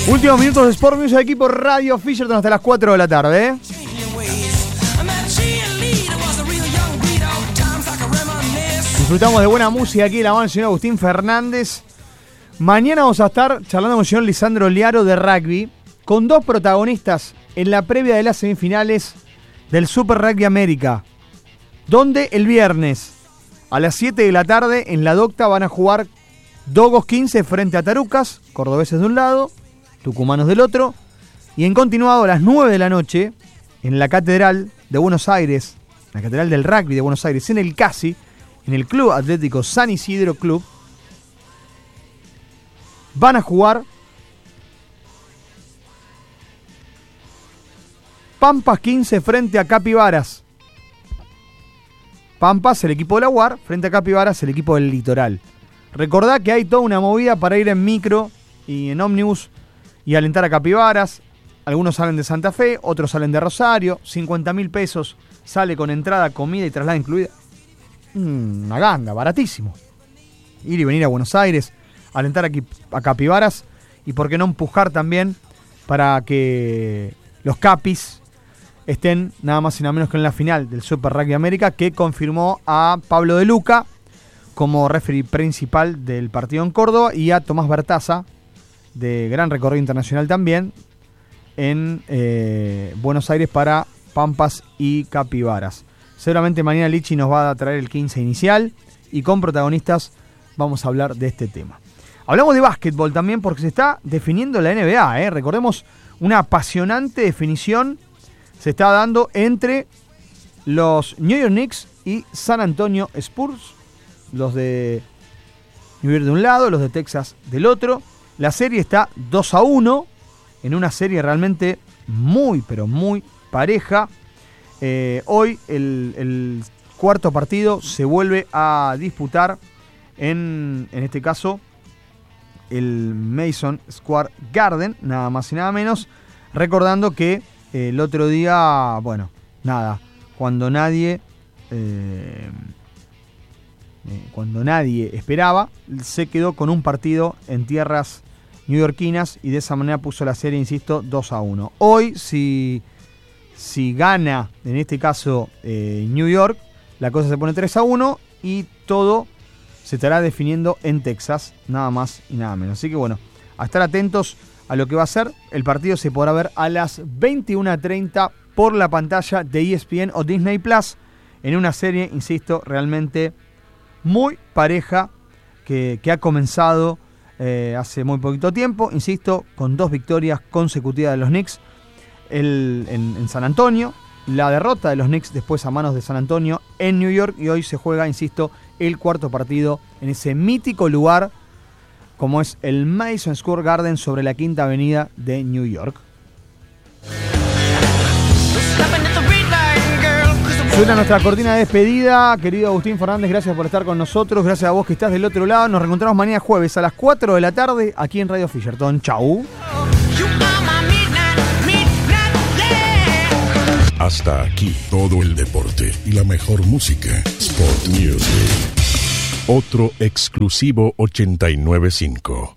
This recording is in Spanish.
Últimos minutos de Sport Music, equipo Radio Fisherton hasta las 4 de la tarde. Disfrutamos de buena música aquí de la mano del señor Agustín Fernández. Mañana vamos a estar charlando con el señor Lisandro Liaro de rugby, con dos protagonistas en la previa de las semifinales del Super Rugby América, donde el viernes a las 7 de la tarde en la Docta van a jugar Dogos 15 frente a Tarucas, cordobeses de un lado, tucumanos del otro, y en continuado a las 9 de la noche en la Catedral de Buenos Aires, la Catedral del Rugby de Buenos Aires, en el CASI, en el Club Atlético San Isidro Club, van a jugar Pampas 15 frente a Capibaras. Pampas, el equipo de la UAR, frente a Capibaras, el equipo del Litoral. Recordá que hay toda una movida para ir en micro y en ómnibus y alentar a Capibaras. Algunos salen de Santa Fe, otros salen de Rosario. 50.000 pesos sale con entrada, comida y traslado incluida. Una ganga, baratísimo. Ir y venir a Buenos Aires, alentar a Capibaras y por qué no empujar también para que los Capis estén nada más y nada menos que en la final del Super Rugby América, que confirmó a Pablo De Luca como referee principal del partido en Córdoba y a Tomás Bertaza, de gran recorrido internacional también, en Buenos Aires para Pampas y Capibaras. Seguramente mañana Lichi nos va a traer el 15 inicial y con protagonistas vamos a hablar de este tema. Hablamos de básquetbol también porque se está definiendo la NBA, Recordemos, una apasionante definición se está dando entre los New York Knicks y San Antonio Spurs, los de New York de un lado, los de Texas del otro. La serie está 2-1, en una serie realmente muy, pero muy pareja. Hoy el cuarto partido se vuelve a disputar en este caso el Madison Square Garden, nada más y nada menos, recordando que el otro día, bueno, nada, cuando nadie esperaba, se quedó con un partido en tierras newyorkinas y de esa manera puso la serie, insisto, 2-1. Hoy, si gana, en este caso New York, la cosa se pone 3-1 y todo se estará definiendo en Texas, nada más y nada menos. Así que bueno, a estar atentos a lo que va a ser. El partido se podrá ver a las 21:30 por la pantalla de ESPN o Disney Plus, en una serie, insisto, realmente muy pareja que ha comenzado hace muy poquito tiempo, insisto, con 2 victorias consecutivas de los Knicks en San Antonio, la derrota de los Knicks después a manos de San Antonio en New York, y hoy se juega, insisto, el cuarto partido en ese mítico lugar como es el Madison Square Garden sobre la Quinta Avenida de New York. Suena nuestra cortina de despedida. Querido Agustín Fernández, gracias por estar con nosotros. Gracias a vos que estás del otro lado. Nos reencontramos mañana jueves a las 4 de la tarde aquí en Radio Fisherton. Chau. Hasta aquí todo el deporte y la mejor música. Sport Music. Otro exclusivo 89.5.